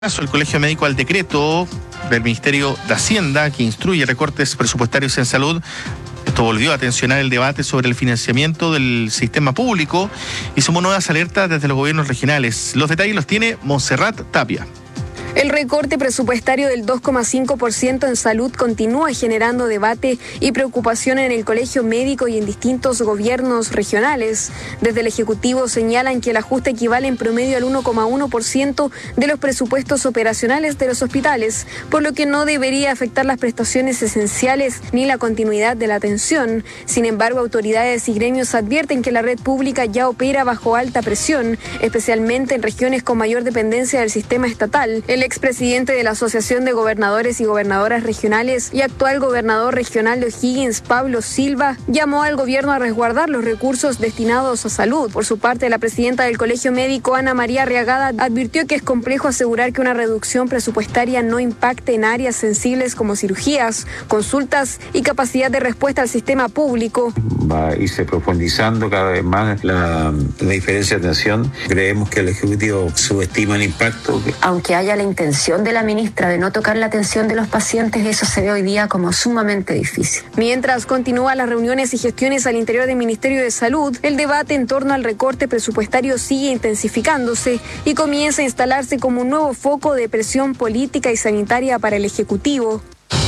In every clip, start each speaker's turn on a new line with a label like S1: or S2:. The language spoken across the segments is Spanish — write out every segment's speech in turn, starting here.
S1: El Colegio Médico al decreto del Ministerio de Hacienda que instruye recortes presupuestarios en salud. Esto volvió a tensionar el debate sobre el financiamiento del sistema público y sumó nuevas alertas desde los gobiernos regionales. Los detalles los tiene Montserrat Tapia.
S2: El recorte presupuestario del 2,5% en salud continúa generando debate y preocupación en el Colegio Médico y en distintos gobiernos regionales. Desde el Ejecutivo señalan que el ajuste equivale en promedio al 1,1% de los presupuestos operacionales de los hospitales, por lo que no debería afectar las prestaciones esenciales ni la continuidad de la atención. Sin embargo, autoridades y gremios advierten que la red pública ya opera bajo alta presión, especialmente en regiones con mayor dependencia del sistema estatal. El expresidente de la Asociación de Gobernadores y Gobernadoras Regionales y actual gobernador regional de O'Higgins, Pablo Silva, llamó al gobierno a resguardar los recursos destinados a salud. Por su parte, la presidenta del Colegio Médico, Ana María Arriagada, advirtió que es complejo asegurar que una reducción presupuestaria no impacte en áreas sensibles como cirugías, consultas y capacidad de respuesta al sistema público.
S3: Va a irse profundizando cada vez más la diferencia de atención. Creemos que el Ejecutivo subestima el impacto.
S4: Aunque haya la intención de la ministra de no tocar la atención de los pacientes, eso se ve hoy día como sumamente difícil.
S2: Mientras continúan las reuniones y gestiones al interior del Ministerio de Salud, el debate en torno al recorte presupuestario sigue intensificándose y comienza a instalarse como un nuevo foco de presión política y sanitaria para el Ejecutivo.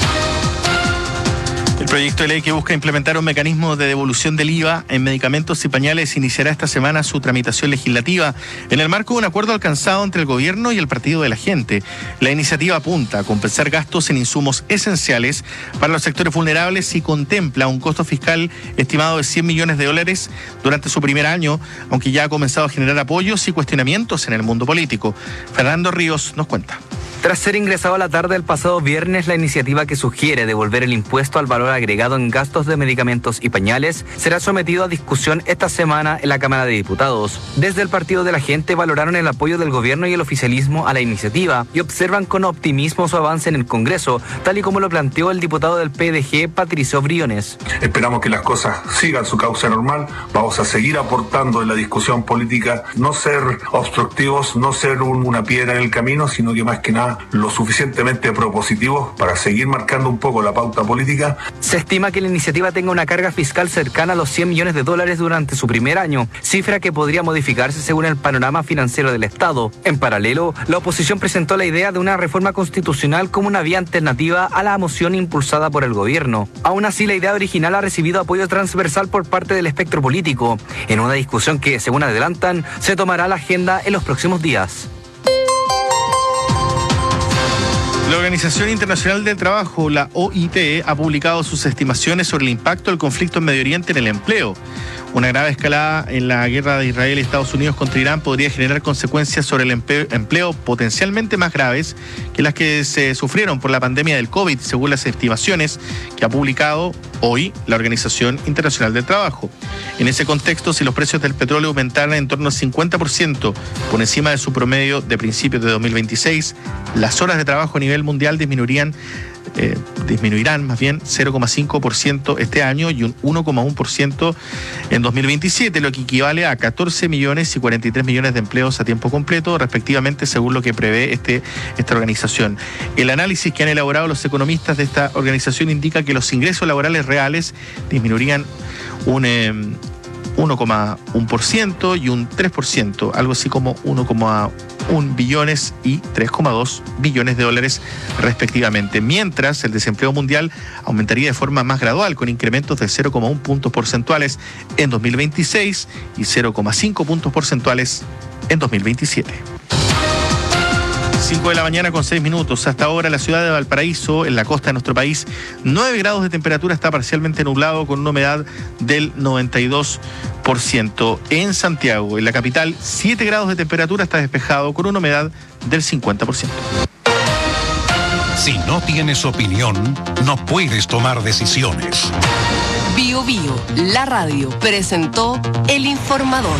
S1: El proyecto de ley que busca implementar un mecanismo de devolución del IVA en medicamentos y pañales iniciará esta semana su tramitación legislativa en el marco de un acuerdo alcanzado entre el gobierno y el Partido de la Gente. La iniciativa apunta a compensar gastos en insumos esenciales para los sectores vulnerables y contempla un costo fiscal estimado de $100 millones durante su primer año, aunque ya ha comenzado a generar apoyos y cuestionamientos en el mundo político. Fernando Ríos nos cuenta.
S5: Tras ser ingresado a la tarde del pasado viernes, la iniciativa que sugiere devolver el impuesto al valor agregado en gastos de medicamentos y pañales será sometido a discusión esta semana en la Cámara de Diputados. Desde el Partido de la Gente valoraron el apoyo del gobierno y el oficialismo a la iniciativa y observan con optimismo su avance en el Congreso, tal y como lo planteó el diputado del PDG, Patricio Briones.
S6: Esperamos que las cosas sigan su cauce normal, vamos a seguir aportando en la discusión política, no ser obstructivos, no ser una piedra en el camino, sino que más que nada lo suficientemente propositivos para seguir marcando un poco la pauta política.
S5: Se estima que la iniciativa tenga una carga fiscal cercana a los $100 millones durante su primer año, cifra que podría modificarse según el panorama financiero del Estado. En paralelo, la oposición presentó la idea de una reforma constitucional como una vía alternativa a la moción impulsada por el gobierno. Aún así, la idea original ha recibido apoyo transversal por parte del espectro político, en una discusión que, según adelantan, se tomará la agenda en los próximos días.
S1: La Organización Internacional del Trabajo, la OIT, ha publicado sus estimaciones sobre el impacto del conflicto en Medio Oriente en el empleo. Una grave escalada en la guerra de Israel y Estados Unidos contra Irán podría generar consecuencias sobre el empleo potencialmente más graves que las que se sufrieron por la pandemia del COVID, según las estimaciones que ha publicado hoy la Organización Internacional del Trabajo. En ese contexto, si los precios del petróleo aumentaran en torno al 50% por encima de su promedio de principios de 2026, las horas de trabajo a nivel mundial disminuirán más bien 0,5% este año y un 1,1% en 2027, lo que equivale a 14 millones y 43 millones de empleos a tiempo completo, respectivamente, según lo que prevé esta organización. El análisis que han elaborado los economistas de esta organización indica que los ingresos laborales reales disminuirían un 1,1% y un 3%, algo así como 1,1 billones y 3,2 billones de dólares respectivamente, mientras el desempleo mundial aumentaría de forma más gradual, con incrementos de 0,1 puntos porcentuales en 2026 y 0,5 puntos porcentuales en 2027. 5 de la mañana con 6 minutos. Hasta ahora la ciudad de Valparaíso, en la costa de nuestro país, 9 grados de temperatura, está parcialmente nublado con una humedad del 92%. En Santiago, en la capital, 7 grados de temperatura, está despejado con una humedad del 50%.
S7: Si no tienes opinión, no puedes tomar decisiones.
S8: Bio Bio, la radio, presentó El Informador.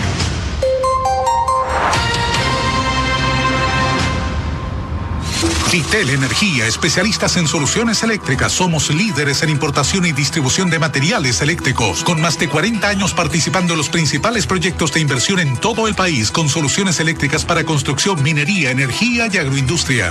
S7: Vitel Energía, especialistas en soluciones eléctricas. Somos líderes en importación y distribución de materiales eléctricos, con más de 40 años participando en los principales proyectos de inversión en todo el país, con soluciones eléctricas para construcción, minería, energía y agroindustria.